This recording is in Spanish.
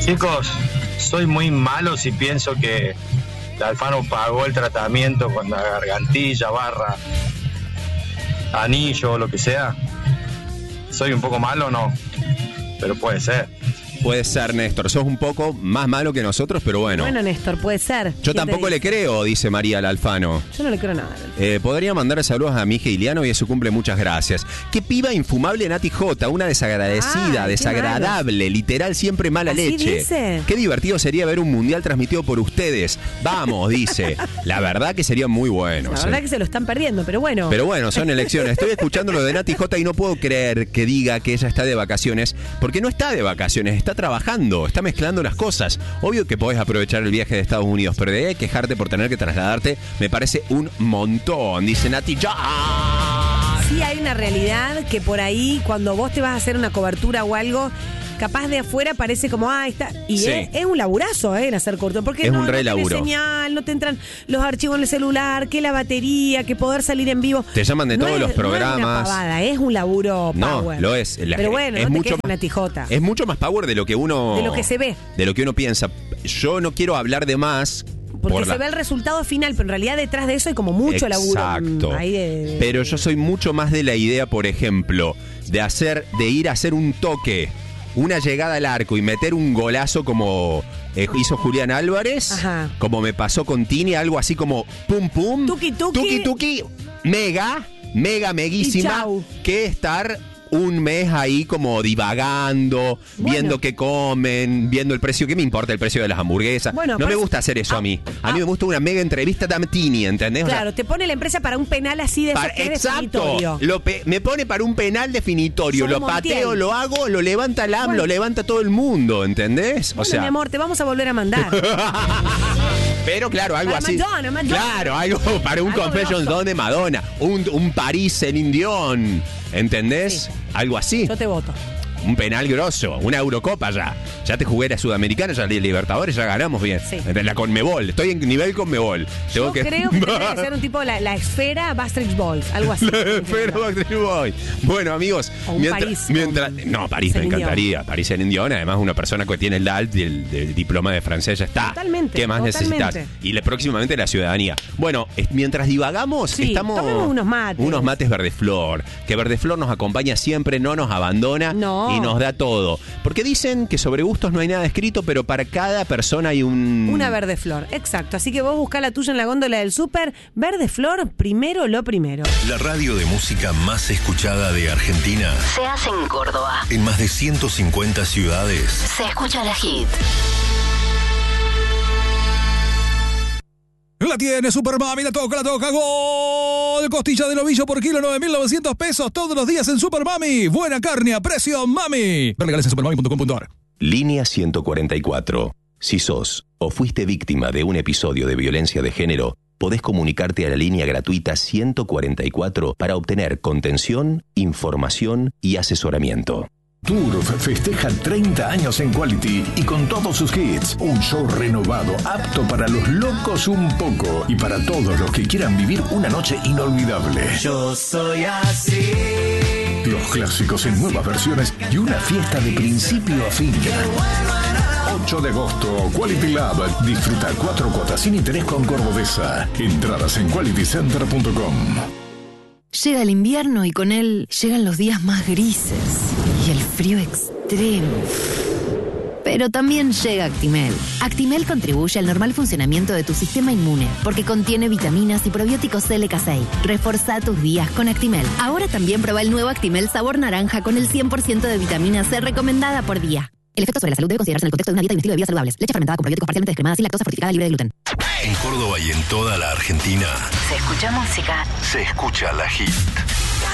Chicos, soy muy malo si pienso que Alfano pagó el tratamiento con la gargantilla, barra, anillo o lo que sea. ¿Soy un poco malo o no? Pero puede ser. Puede ser, Néstor. Sos un poco más malo que nosotros, pero bueno. Bueno, Néstor, puede ser. Yo tampoco le creo, dice María Alfano. Yo no le creo nada. Podría mandar saludos a mi hija Iliano y a su cumple, muchas gracias. Qué piba infumable Nati J, una desagradecida, desagradable, literal, siempre mala ¿Así leche. dice? Qué divertido sería ver un mundial transmitido por ustedes. Vamos, dice. La verdad que sería muy bueno. La verdad que se lo están perdiendo, pero bueno. Pero bueno, son elecciones. Estoy escuchando lo de Nati J y no puedo creer que diga que ella está de vacaciones, porque no está de vacaciones, está trabajando, está mezclando las cosas. Obvio que podés aprovechar el viaje de Estados Unidos, pero de ahí quejarte por tener que trasladarte me parece un montón, dice Nati. ¡Ya! Sí, hay una realidad que por ahí, cuando vos te vas a hacer una cobertura o algo, capaz de afuera parece como, está. Y Sí. es un laburazo, en hacer corto. Porque Es no, un re no tenés laburo. señal, no te entran los archivos en el celular, que la batería, que poder salir en vivo. Te llaman de todos los programas. No es una pavada, es un laburo power. No, lo es. Pero bueno, es no te mucho quejes, Nati J. Es mucho más power de lo que uno... De lo que se ve. De lo que uno piensa. Yo no quiero hablar de más... Porque se ve el resultado final, pero en realidad detrás de eso hay como mucho laburo. Exacto. Ahí de... Pero yo soy mucho más de la idea, por ejemplo, de ir a hacer un toque, una llegada al arco y meter un golazo como hizo Julián Álvarez, Ajá. como me pasó con Tini, algo así como pum pum, Tuki, tuki. tuki tuki, mega, Y meguísima, chau. que estar un mes ahí como divagando, viendo qué comen, viendo el precio. ¿Qué me importa el precio de las hamburguesas? Bueno, no me aparte- gusta hacer eso a mí. A mí me gusta una mega entrevista de Tini, ¿entendés? O sea, Claro, te pone la empresa para un penal así de esos que es exacto, definitorio. me pone para un penal definitorio, Somos lo pateo, Montiel. lo hago, lo levanta el AM, lo levanta todo el mundo, ¿entendés? Bueno, mi amor, te vamos a volver a mandar. pero claro, algo Para así. Madonna. Claro, algo para un Algo Confessions grosso. de Madonna, un París Celine Dion, ¿entendés? Sí. Algo así. Yo te voto. Un penal grosso, una Eurocopa ya. Ya te jugué la Sudamericana, ya la Libertadores, ya ganamos bien. Sí. La Conmebol, estoy en nivel Conmebol. Yo creo que tendría que ser un tipo la esfera Bastrix Balls, algo así. Pero Backstreet Boys. Bueno, amigos, O un París con no, París me Celine encantaría. París Celine Dion, además una persona que tiene el DALT y el diploma de francés ya está. Totalmente, ¿Qué más totalmente. necesitas? Y próximamente la ciudadanía. Bueno, mientras divagamos, Sí, tomemos unos mates. Unos mates Verdeflor. Que Verdeflor nos acompaña siempre, no nos abandona No. y nos da todo. Porque dicen que sobre gustos no hay nada escrito, pero para cada persona hay Una verde flor, exacto. Así que vos buscá la tuya en la góndola del súper. Verde flor, primero lo primero. La radio de música más escuchada de Argentina. Se hace en Córdoba. En más de 150 ciudades. Se escucha la hit. La tiene Supermami, la toca, gol. Costilla de novillo por kilo, 9.900 pesos todos los días en Supermami. Buena carne a precio, mami. Ver legales en supermami.com.ar. Línea 144. Si sos o fuiste víctima de un episodio de violencia de género, podés comunicarte a la línea gratuita 144 para obtener contención, información y asesoramiento. Turf festeja 30 años en Quality y con todos sus hits. Un show renovado, apto para los locos un poco y para todos los que quieran vivir una noche inolvidable. Yo soy así. Los clásicos en nuevas versiones y una fiesta de principio a fin. 8 de agosto, Quality Lab. Disfruta 4 cuotas sin interés con Cordobesa. Entradas en qualitycenter.com. Llega el invierno y con él llegan los días más grises y el frío extremo. Pero también llega Actimel. Actimel contribuye al normal funcionamiento de tu sistema inmune porque contiene vitaminas y probióticos LK6. Reforza tus días con Actimel. Ahora también prueba el nuevo Actimel sabor naranja con el 100% de vitamina C recomendada por día. El efecto sobre la salud debe considerarse en el contexto de una dieta y un estilo de vida saludables. Leche fermentada con probióticos parcialmente descremada sin lactosa, fortificada, libre de gluten. En Córdoba y en toda la Argentina. Se escucha música. Se escucha la hit.